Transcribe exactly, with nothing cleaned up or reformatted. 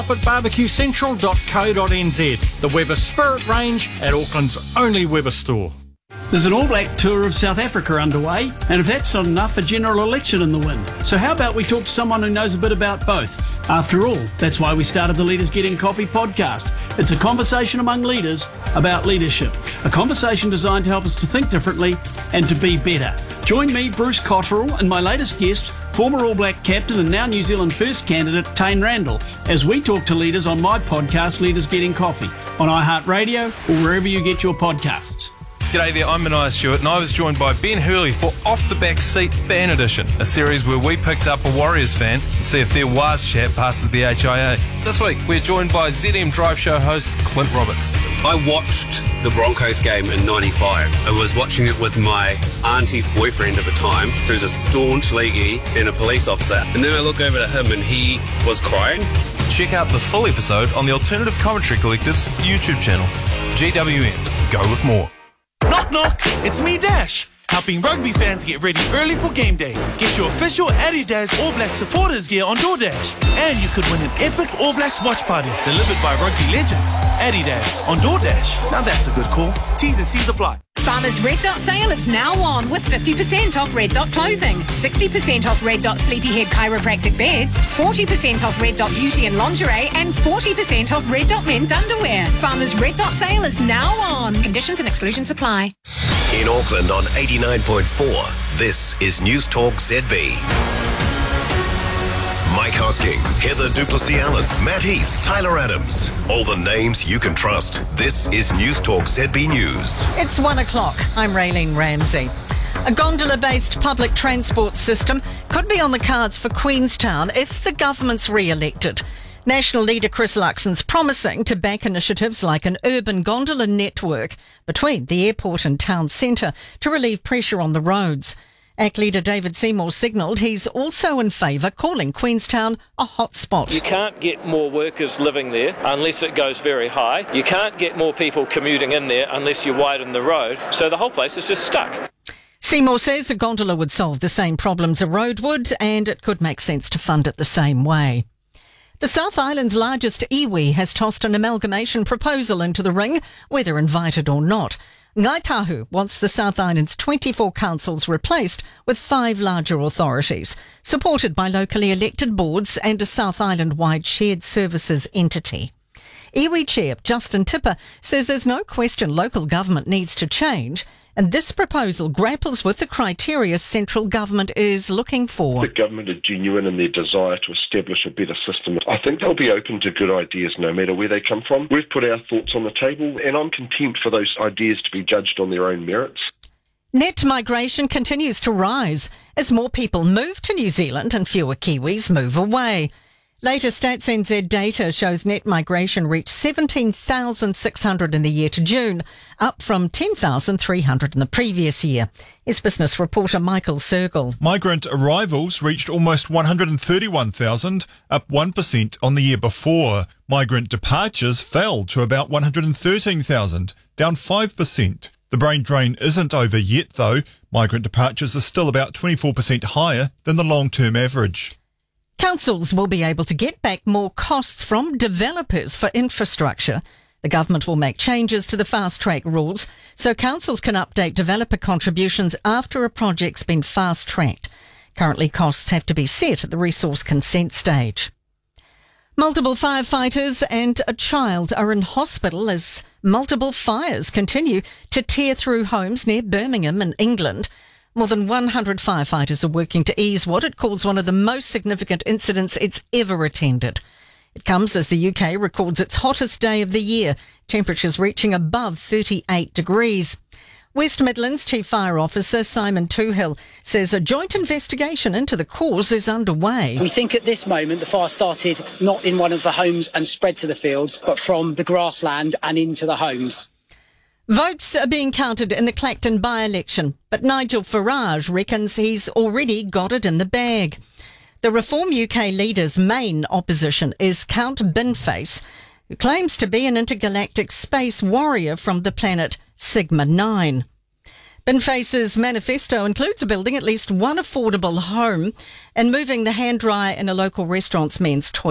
at barbecue central dot co dot n z. The Weber Spirit range at Auckland's only Weber store. There's an All Black tour of South Africa underway, and if that's not enough, a general election in the wind. So how about we talk to someone who knows a bit about both? After all, that's why we started the Leaders Getting Coffee podcast. It's a conversation among leaders about leadership. A conversation designed to help us to think differently and to be better. Join me, Bruce Cotterill, and my latest guest, former All Black captain and now New Zealand First candidate, Tane Randall, as we talk to leaders on my podcast, Leaders Getting Coffee, on iHeartRadio or wherever you get your podcasts. G'day there, I'm Mania Stewart and I was joined by Ben Hurley for Off the Back Seat Ban Edition, a series where we picked up a Warriors fan and see if their Waz chat passes the H I A. This week we're joined by Z M Drive Show host Clint Roberts. I watched the Broncos game in ninety-five. I was watching it with my auntie's boyfriend at the time, who's a staunch leaguey and a police officer, and then I look over to him and he was crying. Check out the full episode on the Alternative Commentary Collective's YouTube channel. G W N, go with more. Knock knock, it's me Dash, helping rugby fans get ready early for game day. Get your official Adidas All Black supporters gear on DoorDash, and you could win an epic All Blacks watch party delivered by rugby legends. Adidas on DoorDash, now that's a good call. T's and C's apply. Farmers Red Dot sale is now on with fifty percent off Red Dot clothing, sixty percent off Red Dot Sleepyhead chiropractic beds, forty percent off Red Dot beauty and lingerie, and forty percent off Red Dot men's underwear. Farmers Red Dot sale is now on. Conditions and exclusions apply. In Auckland on eighty-nine point four, this is News Talk Z B. Mike Hosking, Heather Duplessis-Allen, Matt Heath, Tyler Adams. All the names you can trust. This is News Talk Z B News. It's one o'clock. I'm Raylene Ramsey. A gondola-based public transport system could be on the cards for Queenstown if the government's re-elected. National leader Chris Luxon's promising to back initiatives like an urban gondola network between the airport and town centre to relieve pressure on the roads. A C leader David Seymour signalled he's also in favour, calling Queenstown a hotspot. You can't get more workers living there unless it goes very high. You can't get more people commuting in there unless you widen the road. So the whole place is just stuck. Seymour says a gondola would solve the same problems a road would, and it could make sense to fund it the same way. The South Island's largest iwi has tossed an amalgamation proposal into the ring, whether invited or not. Ngai Tahu wants the South Island's twenty-four councils replaced with five larger authorities, supported by locally elected boards and a South Island-wide shared services entity. Iwi Chair Justin Tipper says there's no question local government needs to change, and this proposal grapples with the criteria central government is looking for. The government are genuine in their desire to establish a better system. I think they'll be open to good ideas no matter where they come from. We've put our thoughts on the table, and I'm content for those ideas to be judged on their own merits. Net migration continues to rise as more people move to New Zealand and fewer Kiwis move away. Latest Stats N Z data shows net migration reached seventeen thousand six hundred in the year to June, up from ten thousand three hundred in the previous year. Here's business reporter Michael Sergel. Migrant arrivals reached almost one hundred thirty-one thousand, up one percent on the year before. Migrant departures fell to about one hundred thirteen thousand, down five percent. The brain drain isn't over yet, though. Migrant departures are still about twenty-four percent higher than the long-term average. Councils will be able to get back more costs from developers for infrastructure. The government will make changes to the fast-track rules so councils can update developer contributions after a project's been fast-tracked. Currently, costs have to be set at the resource consent stage. Multiple firefighters and a child are in hospital as multiple fires continue to tear through homes near Birmingham in England. More than one hundred firefighters are working to ease what it calls one of the most significant incidents it's ever attended. It comes as the U K records its hottest day of the year, temperatures reaching above thirty-eight degrees. West Midlands Chief Fire Officer Simon Toohill says a joint investigation into the cause is underway. We think at this moment the fire started not in one of the homes and spread to the fields, but from the grassland and into the homes. Votes are being counted in the Clacton by-election, but Nigel Farage reckons he's already got it in the bag. The Reform U K leader's main opposition is Count Binface, who claims to be an intergalactic space warrior from the planet Sigma nine. Binface's manifesto includes building at least one affordable home and moving the hand dryer in a local restaurant's men's toilet